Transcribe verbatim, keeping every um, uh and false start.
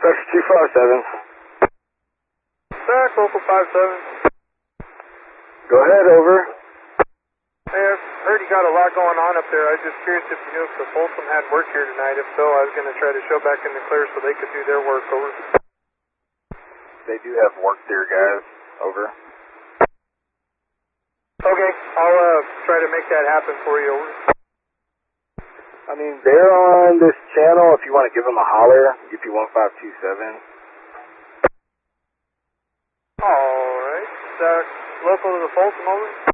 Texas two five seven. Stack, local five seven. Go ahead, over. Hey, I heard you got a lot going on up there. I was just curious if you knew if the Folsom had work here tonight. If so, I was going to try to show back in the clear so they could do their work, over. They do have work there, guys. Over. Okay, I'll uh, try to make that happen for you, over. I mean, they're on this channel if you want to give them a holler, U P one five two seven. Alright, Stack, local to the Folsom, over.